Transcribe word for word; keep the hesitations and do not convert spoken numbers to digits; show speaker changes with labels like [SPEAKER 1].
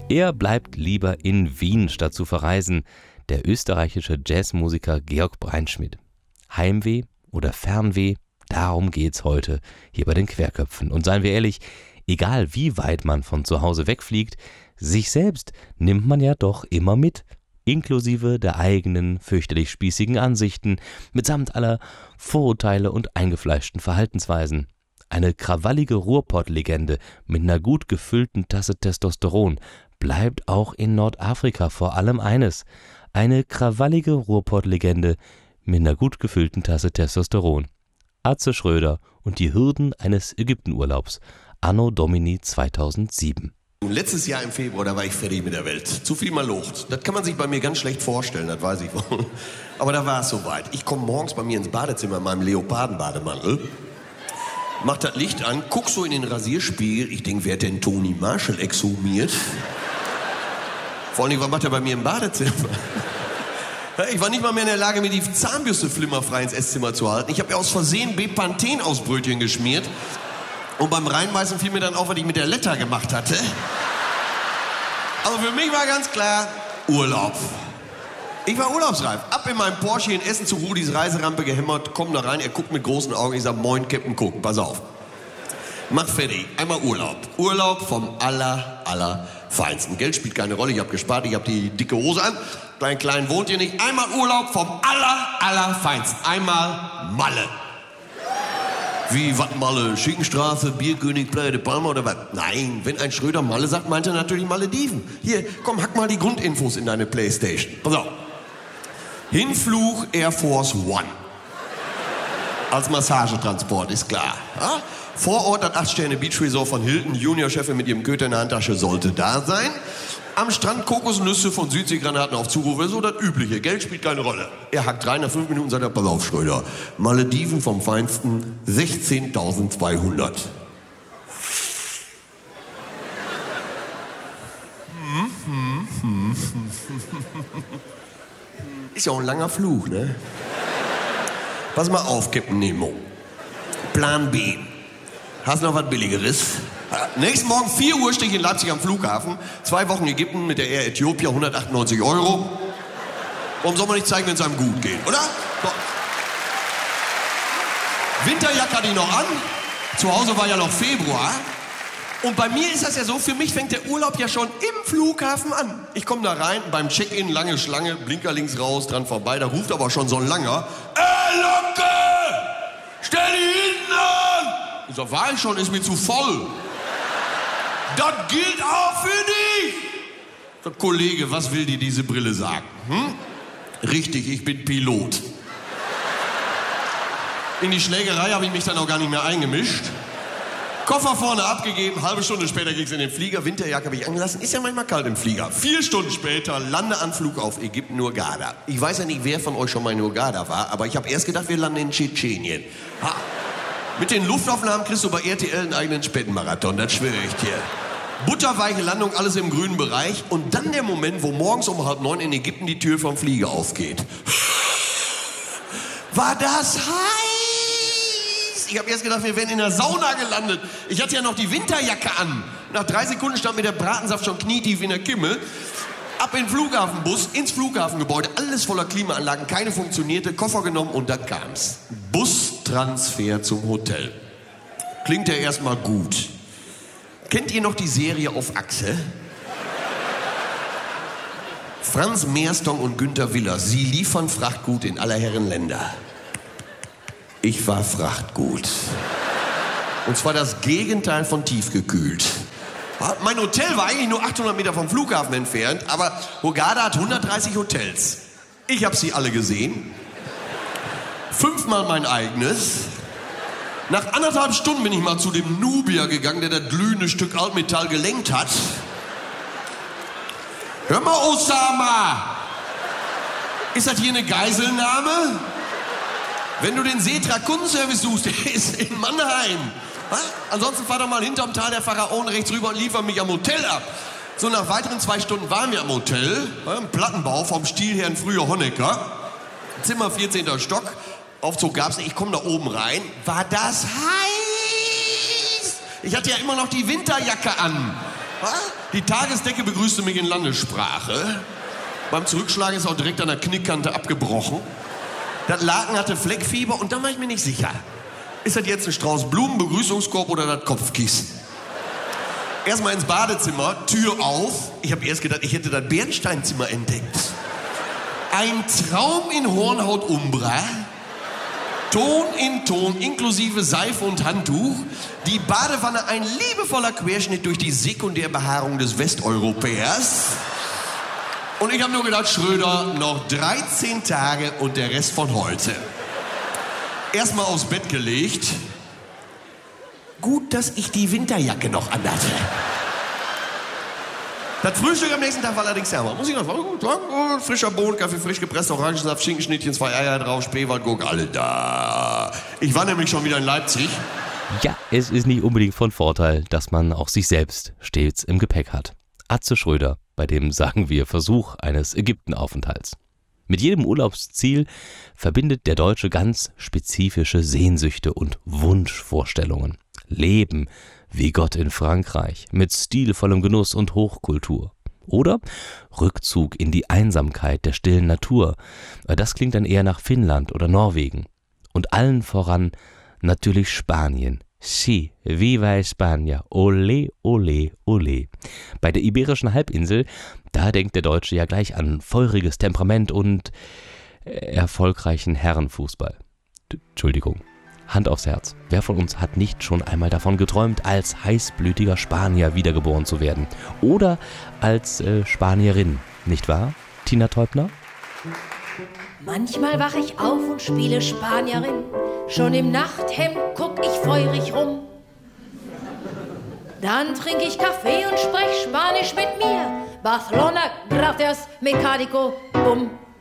[SPEAKER 1] Er bleibt lieber in Wien, statt zu verreisen, der österreichische Jazzmusiker Georg Breinschmidt. Heimweh oder Fernweh, darum geht's heute hier bei den Querköpfen. Und seien wir ehrlich, egal wie weit man von zu Hause wegfliegt, sich selbst nimmt man ja doch immer mit, inklusive der eigenen fürchterlich spießigen Ansichten, mitsamt aller Vorurteile und eingefleischten Verhaltensweisen. Eine krawallige Ruhrpott-Legende mit einer gut gefüllten Tasse Testosteron bleibt auch in Nordafrika vor allem eines: eine krawallige Ruhrpott-Legende mit einer gut gefüllten Tasse Testosteron. Atze Schröder und die Hürden eines Ägyptenurlaubs, Anno Domini zweitausendsieben.
[SPEAKER 2] Letztes Jahr im Februar, da war ich fertig mit der Welt. Zu viel Malocht. Das kann man sich bei mir ganz schlecht vorstellen, das weiß ich wohl. Aber da war es soweit. Ich komme morgens bei mir ins Badezimmer in meinem Leopardenbademantel, mach das Licht an, guck so in den Rasierspiegel. Ich denke, wer hat denn Toni Marshall exhumiert? Vor allem, was macht er bei mir im Badezimmer? Ich war nicht mal mehr in der Lage, mir die Zahnbürste flimmerfrei ins Esszimmer zu halten. Ich habe ja aus Versehen Bepanthen aus Brötchen geschmiert. Und beim Reinbeißen fiel mir dann auf, was ich mit der Letter gemacht hatte. Aber für mich war ganz klar, Urlaub. Ich war urlaubsreif. Ab in meinem Porsche in Essen zu Rudis Reiserampe gehämmert, komm da rein, er guckt mit großen Augen, ich sag, moin, Captain Cook, pass auf. Mach fertig, einmal Urlaub. Urlaub vom aller, aller Feinsten. Geld spielt keine Rolle, ich hab gespart, ich hab die dicke Hose an. Klein, klein wohnt ihr nicht. Einmal Urlaub vom aller, aller Feinsten. Einmal Malle. Wie, was Malle? Schinkenstraße, Bierkönig, Playa de Palma oder was? Nein, wenn ein Schröder Malle sagt, meint er natürlich Malediven. Hier, komm, hack mal die Grundinfos in deine Playstation. Pass auf. Hinflug Air Force One. Als Massagetransport, ist klar. Ja? Vor Ort das acht Sterne Beach Resort von Hilton, Juniorchefin mit ihrem Köter in der Handtasche sollte da sein. Am Strand Kokosnüsse von Südseegranaten auf Zuruf, so das Übliche. Geld spielt keine Rolle. Er hackt rein, nach fünf Minuten sagt er, pass auf, Schröder. Malediven vom Feinsten, sechzehntausendzweihundert. Ist ja auch ein langer Fluch, ne? Pass mal auf, Captain Nemo. Plan B. Hast du noch was Billigeres? Nächsten Morgen vier Uhr stehe ich in Leipzig am Flughafen. Zwei Wochen Ägypten mit der Air Ethiopia, hundertachtundneunzig Euro. Warum soll man nicht zeigen, wenn es einem gut geht, oder? So. Winterjacke hatte ich noch an. Zu Hause war ja noch Februar. Und bei mir ist das ja so, für mich fängt der Urlaub ja schon im Flughafen an. Ich komme da rein, beim Check-in, lange Schlange, Blinker links raus, dran vorbei. Da ruft aber schon so ein Langer. Ey, Locke! Stell die hinten an! Ich sag, war ich schon, ist mir zu voll. Das gilt auch für dich! Ich sag, Kollege, was will dir diese Brille sagen? Hm? Richtig, ich bin Pilot. In die Schlägerei habe ich mich dann auch gar nicht mehr eingemischt. Koffer vorne abgegeben, halbe Stunde später ging es in den Flieger, Winterjacke habe ich angelassen, ist ja manchmal kalt im Flieger. Vier Stunden später, Landeanflug auf Ägypten, Hurghada. Ich weiß ja nicht, wer von euch schon mal in Hurghada war, aber ich habe erst gedacht, wir landen in Tschetschenien. Ha. Mit den Luftaufnahmen kriegst du bei R T L einen eigenen Spätmarathon, das schwöre ich dir. Butterweiche Landung, alles im grünen Bereich und dann der Moment, wo morgens um halb neun in Ägypten die Tür vom Flieger aufgeht. War das heiß? Ich habe erst gedacht, wir wären in der Sauna gelandet. Ich hatte ja noch die Winterjacke an. Nach drei Sekunden stand mir der Bratensaft schon knietief in der Kimme. Ab in den Flughafenbus, ins Flughafengebäude, alles voller Klimaanlagen, keine funktionierte, Koffer genommen und dann kam's. Bustransfer zum Hotel. Klingt ja erstmal gut. Kennt ihr noch die Serie Auf Achse? Franz Meerstong und Günter Willer, sie liefern Frachtgut in aller Herren Länder. Ich war Frachtgut. Und zwar das Gegenteil von tiefgekühlt. Mein Hotel war eigentlich nur achthundert Meter vom Flughafen entfernt, aber Hurghada hat hundertdreißig Hotels. Ich habe sie alle gesehen. Fünfmal mein eigenes. Nach anderthalb Stunden bin ich mal zu dem Nubier gegangen, der das glühende Stück Altmetall gelenkt hat. Hör mal, Osama! Ist das hier eine Geiselnahme? Wenn du den Setra Kundenservice suchst, der ist in Mannheim. Ha? Ansonsten fahr doch mal hinterm Tal der Pharaonen rechts rüber und liefer mich am Hotel ab. So, nach weiteren zwei Stunden waren wir am Hotel. Ja, im Plattenbau vom Stilherrn früher Honecker. Zimmer vierzehnter Stock. Aufzug gab's nicht. Ich komme da oben rein. War das heiß? Ich hatte ja immer noch die Winterjacke an. Die Tagesdecke begrüßte mich in Landessprache. Beim Zurückschlagen ist auch direkt an der Knickkante abgebrochen. Das Laken hatte Fleckfieber und da war ich mir nicht sicher. Ist das jetzt ein Strauß Blumen, Begrüßungskorb oder das Kopfkissen? Erstmal ins Badezimmer, Tür auf. Ich habe erst gedacht, ich hätte das Bernsteinzimmer entdeckt. Ein Traum in Hornhaut Umbra. Ton in Ton, inklusive Seife und Handtuch. Die Badewanne ein liebevoller Querschnitt durch die Sekundärbehaarung des Westeuropäers. Und ich habe nur gedacht, Schröder, noch dreizehn Tage und der Rest von heute. Erstmal aufs Bett gelegt. Gut, dass ich die Winterjacke noch anhatte. Das Frühstück am nächsten Tag war allerdings ärmer. Muss ich noch sagen, gut, oh, frischer Bohnenkaffee, frisch gepresster Orangensaft, Schinkenschnittchen, zwei Eier drauf, Spreewaldgurke, alle da. Ich war nämlich schon wieder in Leipzig.
[SPEAKER 1] Ja, es ist nicht unbedingt von Vorteil, dass man auch sich selbst stets im Gepäck hat. Atze Schröder, bei dem, sagen wir, Versuch eines Ägyptenaufenthalts. Mit jedem Urlaubsziel verbindet der Deutsche ganz spezifische Sehnsüchte und Wunschvorstellungen. Leben wie Gott in Frankreich, mit stilvollem Genuss und Hochkultur. Oder Rückzug in die Einsamkeit der stillen Natur. Das klingt dann eher nach Finnland oder Norwegen. Und allen voran natürlich Spanien. Sí, viva España, ole, ole, ole. Bei der Iberischen Halbinsel, da denkt der Deutsche ja gleich an feuriges Temperament und erfolgreichen Herrenfußball. Entschuldigung. Hand aufs Herz. Wer von uns hat nicht schon einmal davon geträumt, als heißblütiger Spanier wiedergeboren zu werden? Oder als äh, Spanierin, nicht wahr, Tina Teubner?
[SPEAKER 3] Manchmal wach ich auf und spiele Spanierin. Schon im Nachthemd guck ich feurig rum. Dann trinke ich Kaffee und sprech Spanisch mit mir. Barcelona, gracias, mecánico, bum.